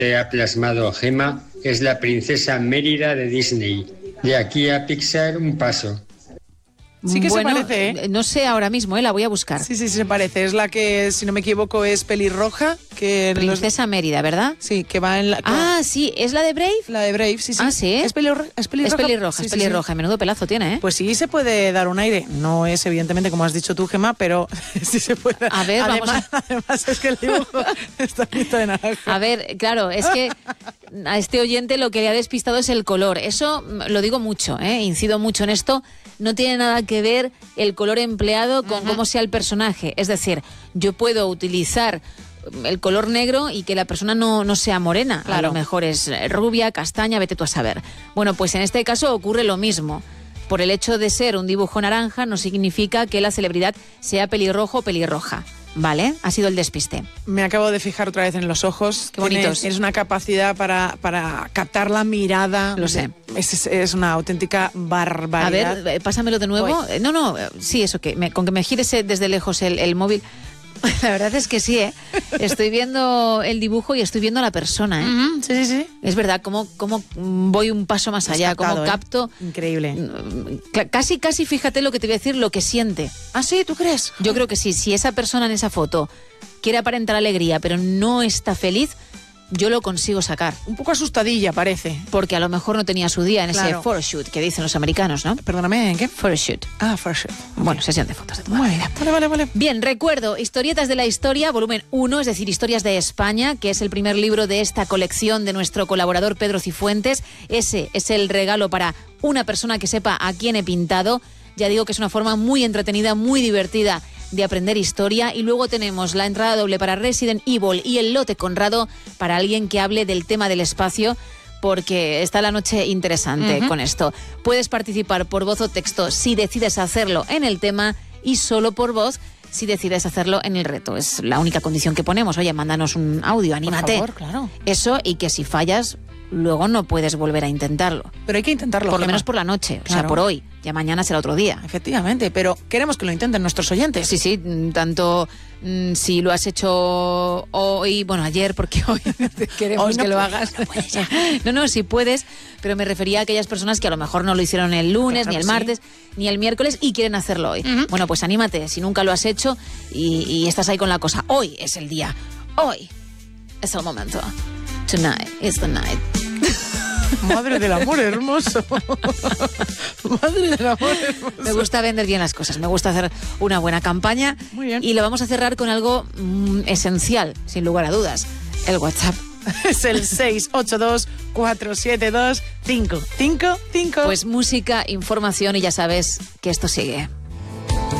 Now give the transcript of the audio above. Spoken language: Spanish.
que ha plasmado Gemma es la princesa Mérida de Disney. De aquí a Pixar, un paso. Sí que se parece, ¿eh? No sé ahora mismo, la voy a buscar. Sí, se parece. Es la que, si no me equivoco, es pelirroja. Princesa Mérida, ¿verdad? Sí, que va en la... Sí, ¿es la de Brave? La de Brave, sí. Ah, ¿sí? ¿Es pelirroja? Es pelirroja. Sí. Menudo pelazo tiene, ¿eh? Pues sí, se puede dar un aire. No es, evidentemente, como has dicho tú, Gemma, pero sí se puede. A ver, además es que el dibujo está pinto de naranja. A ver, claro, es que a este oyente lo que le ha despistado es el color. Eso lo digo mucho, incido mucho en esto. No tiene nada que ver el color empleado con cómo sea el personaje. Es decir, yo puedo utilizar el color negro y que la persona no sea morena. Claro. A lo mejor es rubia, castaña, vete tú a saber. Bueno, pues en este caso ocurre lo mismo. Por el hecho de ser un dibujo naranja no significa que la celebridad sea pelirrojo o pelirroja. Vale, ha sido el despiste. Me acabo de fijar otra vez en los ojos. Qué bonitos. Es una capacidad para captar la mirada. Lo sé. Es una auténtica barbaridad. A ver, pásamelo de nuevo. No, sí, eso, con que me gires desde lejos el móvil. La verdad es que sí, Estoy viendo el dibujo y estoy viendo a la persona, Sí. Es verdad, cómo voy un paso más allá, cómo capto. Increíble. Casi, fíjate lo que te voy a decir, lo que siente. ¿Ah, sí? ¿Tú crees? Yo creo que sí. Si esa persona en esa foto quiere aparentar alegría, pero no está feliz, yo lo consigo sacar. Un poco asustadilla parece. Porque a lo mejor no tenía su día en ese photoshoot que dicen los americanos, ¿no? Perdóname, ¿en qué? Photoshoot. Photoshoot. Bueno, sesión de fotos de toda la vida. Vale. Bien, recuerdo, Historietas de la Historia, volumen 1, es decir, Historias de España, que es el primer libro de esta colección de nuestro colaborador Pedro Cifuentes. Ese es el regalo para una persona que sepa a quién he pintado. Ya digo que es una forma muy entretenida, muy divertida de aprender historia. Y luego tenemos la entrada doble para Resident Evil y el lote Conrado para alguien que hable del tema del espacio, porque está la noche interesante con esto. Puedes participar por voz o texto si decides hacerlo en el tema y solo por voz si decides hacerlo en el reto. Es la única condición que ponemos. Oye, mándanos un audio, anímate. Por favor, claro. Eso, y que si fallas, luego no puedes volver a intentarlo. Pero hay que intentarlo, por lo menos por la noche, claro. O sea, por hoy. Ya mañana será otro día. Efectivamente, pero queremos que lo intenten nuestros oyentes. Sí, tanto si lo has hecho hoy, ayer, porque hoy queremos hoy no que lo puedes, hagas. No puedes ya. No, si puedes, pero me refería a aquellas personas que a lo mejor no lo hicieron el lunes, ni el martes, ni el miércoles y quieren hacerlo hoy. Bueno, pues anímate, si nunca lo has hecho y estás ahí con la cosa. Hoy es el día. Hoy es el momento. Tonight is the night. Madre del amor hermoso. Madre del amor hermoso. Me gusta vender bien las cosas, me gusta hacer una buena campaña. Muy bien. Y lo vamos a cerrar con algo esencial, sin lugar a dudas. El WhatsApp. Es el 682-472-555. Pues música, información y ya sabes que esto sigue.